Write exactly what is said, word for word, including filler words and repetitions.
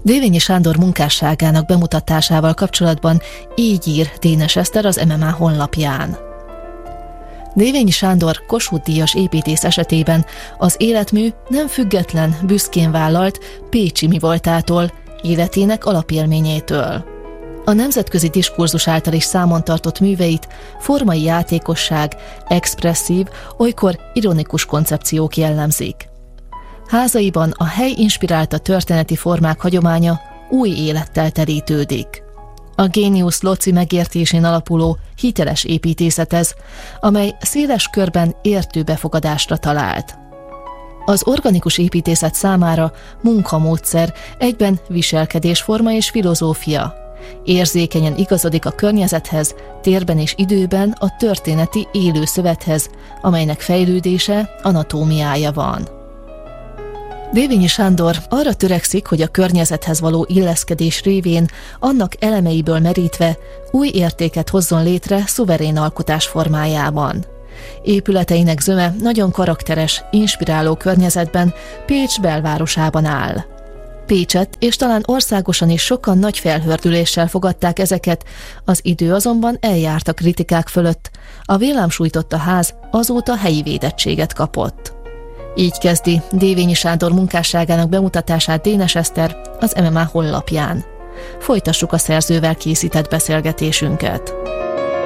Dévényi Sándor munkásságának bemutatásával kapcsolatban így ír Dénes Eszter az em em á honlapján. Dévényi Sándor Kossuth-díjas építész esetében az életmű nem független, büszkén vállalt pécsi mivoltától, életének alapélményétől. A nemzetközi diskurzus által is számon tartott műveit formai játékosság, expresszív, olykor ironikus koncepciók jellemzik. Házaiban a hely inspirálta történeti formák hagyománya új élettel terítődik. A géniusz loci megértésén alapuló, hiteles építészet ez, amely széles körben értő befogadásra talált. Az organikus építészet számára munkamódszer, egyben viselkedésforma és filozófia. Érzékenyen igazodik a környezethez, térben és időben a történeti élő szövethez, amelynek fejlődése, anatómiája van. Dévényi Sándor arra törekszik, hogy a környezethez való illeszkedés révén, annak elemeiből merítve új értéket hozzon létre szuverén alkotás formájában. Épületeinek zöme nagyon karakteres, inspiráló környezetben, Pécs belvárosában áll. Pécset és talán országosan is sokan nagy felhördüléssel fogadták ezeket, az idő azonban eljárt a kritikák fölött. A villámsújtott ház azóta helyi védettséget kapott. Így kezdi Dévényi Sándor munkásságának bemutatását Dénes Eszter az em em á honlapján. Folytassuk a szerzővel készített beszélgetésünket.